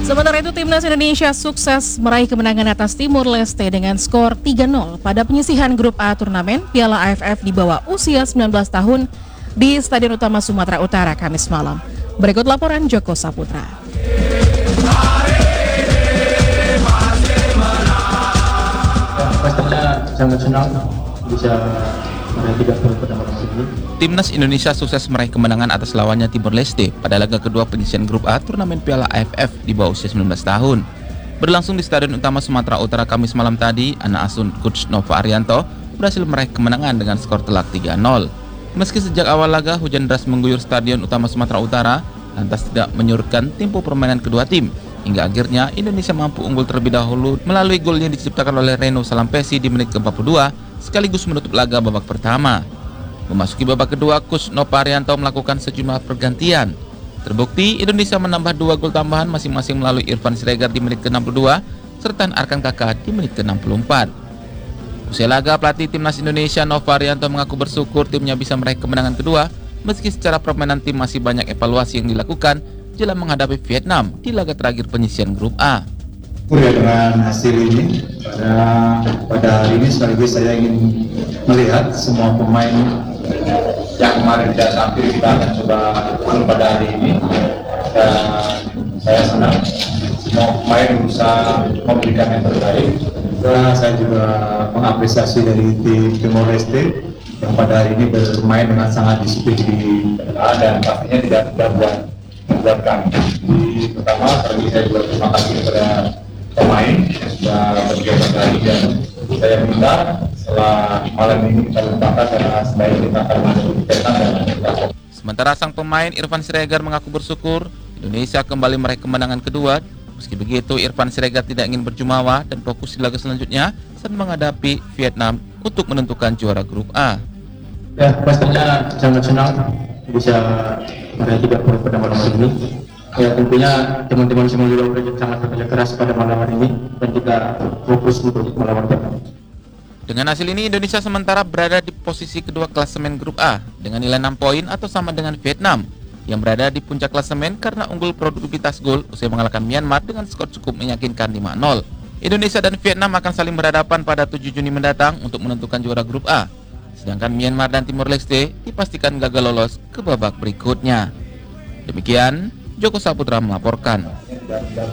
Sementara itu, Timnas Indonesia sukses meraih kemenangan atas Timor Leste dengan skor 3-0 pada penyisihan grup A turnamen Piala AFF di bawah usia 19 tahun di Stadion Utama Sumatera Utara Kamis malam. Berikut laporan Joko Saputra. Pastinya sangat senang bisa meraih 3 poin pada malam ini. Timnas Indonesia sukses meraih kemenangan atas lawannya Timor Leste pada laga kedua penyisihan grup A turnamen Piala AFF di bawah usia 19 tahun. Berlangsung di Stadion Utama Sumatera Utara Kamis malam tadi, anak asuh Coach Nova Arianto berhasil meraih kemenangan dengan skor telak 3-0. Meski sejak awal laga hujan deras mengguyur Stadion Utama Sumatera Utara, lantas tidak menyurutkan tempo permainan kedua tim. Hingga akhirnya Indonesia mampu unggul terlebih dahulu melalui gol yang diciptakan oleh Reno Salampesi di menit ke-42 sekaligus menutup laga babak pertama. Memasuki babak kedua, Coach Nova Arianto melakukan sejumlah pergantian. Terbukti Indonesia menambah 2 gol tambahan masing-masing melalui Irfan Siregar di menit ke-62 serta Arkan Kaka di menit ke-64. Usai laga, pelatih Timnas Indonesia Nova Arianto mengaku bersyukur timnya bisa meraih kemenangan kedua meski secara permainan tim masih banyak evaluasi yang dilakukan jelang menghadapi Vietnam di laga terakhir penyisihan grup A. Dengan hasil ini pada hari ini sekaligus saya ingin melihat semua pemain yang kemarin tidak tampil kita akan coba pada hari ini, dan saya senang semua pemain berusaha memberikan yang terbaik. Dan saya juga mengapresiasi dari tim Timor Leste yang pada hari ini bermain dengan sangat disiplin dan pastinya tidak membuat kami. Pertama kali saya juga terima kasih kepada pemain yang sudah berjaya hari, dan saya minta setelah malam ini kita lupakan karena sebaiknya kita akan masuk di Vietnam dan kita. Sementara sang pemain Irfan Siregar mengaku bersyukur Indonesia kembali meraih kemenangan kedua. Meski begitu, Irfan Siregar tidak ingin berjumawa dan fokus di laga selanjutnya saat menghadapi Vietnam untuk menentukan juara grup A. Ya, pastinya sangat senang bisa meraih 3 poin pada malam hari ini. Ya, tentunya teman-teman semua juga sangat bekerja keras pada malam hari ini dan kita fokus untuk melawan Vietnam. Dengan hasil ini, Indonesia sementara berada di posisi kedua klasemen grup A dengan nilai 6 poin atau sama dengan Vietnam yang berada di puncak klasemen karena unggul produktivitas gol usai mengalahkan Myanmar dengan skor cukup meyakinkan 5-0. Indonesia dan Vietnam akan saling berhadapan pada 7 Juni mendatang untuk menentukan juara grup A. Sedangkan Myanmar dan Timor Leste dipastikan gagal lolos ke babak berikutnya. Demikian, Joko Saputra melaporkan.